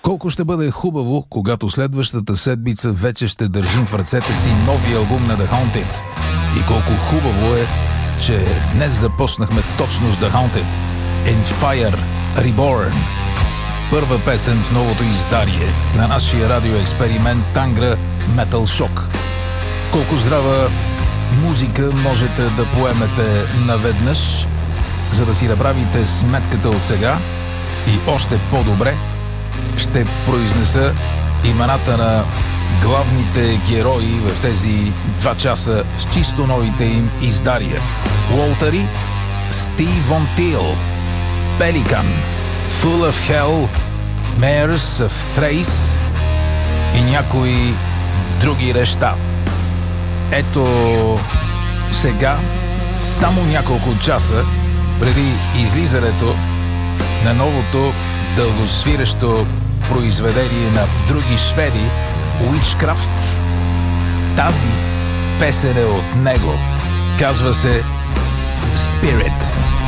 Колко ще бъде хубаво, когато следващата седмица вече ще държим в ръцете си новия албум на The Haunted. И колко хубаво е, че днес започнахме точно с The Haunted. In Fire Reborn. Първа песен в новото издарие на нашия радиоексперимент Тангра Metal Shock. Колко здрава музика можете да поемете наведнъж, за да си направите сметката от сега, и още по-добре ще произнеса имената на главните герои в тези 2 часа с чисто новите им издария. Уолтъри, Стив Вон Тил, Pelican, Full of Hell, Mares of Thrace и някои други неща. Ето сега, само няколко часа преди излизането на новото дългосвирещо произведение на други шведи, Witchcraft, тази песен е от него. Казва се Spirit.